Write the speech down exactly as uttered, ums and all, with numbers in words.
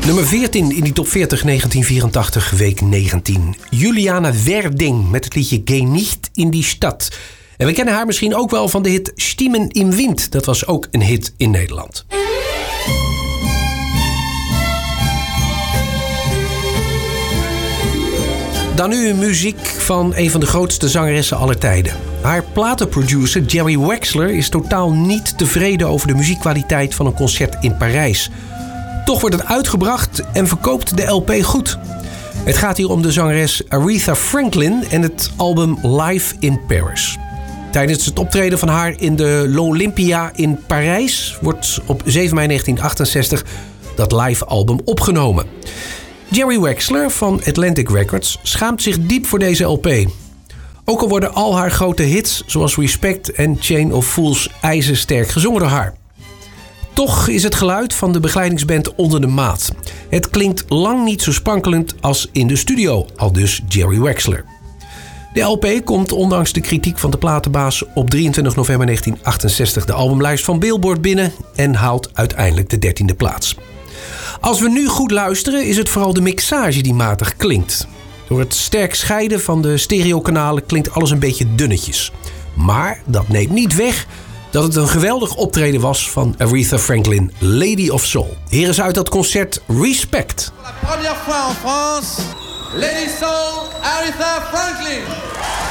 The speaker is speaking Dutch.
Nummer veertien in die top veertig negentien vierentachtig, week negentien. Juliana Werding met het liedje Geh nicht in die Stadt. En we kennen haar misschien ook wel van de hit Stimmen im Wind. Dat was ook een hit in Nederland. Dan nu muziek van een van de grootste zangeressen aller tijden. Haar platenproducer Jerry Wexler is totaal niet tevreden over de muziekkwaliteit van een concert in Parijs. Toch wordt het uitgebracht en verkoopt de L P goed. Het gaat hier om de zangeres Aretha Franklin en het album Live in Paris. Tijdens het optreden van haar in de L'Olympia in Parijs wordt op zeven mei negentien achtenzestig dat live album opgenomen. Jerry Wexler van Atlantic Records schaamt zich diep voor deze L P. Ook al worden al haar grote hits zoals Respect en Chain of Fools ijzersterk gezongen door haar. Toch is het geluid van de begeleidingsband onder de maat. Het klinkt lang niet zo sprankelend als in de studio, aldus Jerry Wexler. De L P komt ondanks de kritiek van de platenbaas op drieëntwintig november negentien achtenzestig de albumlijst van Billboard binnen en haalt uiteindelijk de dertiende plaats. Als we nu goed luisteren is het vooral de mixage die matig klinkt. Door het sterk scheiden van de stereokanalen klinkt alles een beetje dunnetjes. Maar dat neemt niet weg dat het een geweldig optreden was van Aretha Franklin, Lady of Soul. Hier is uit dat concert Respect. La première fois en France, Lady Soul, Aretha Franklin.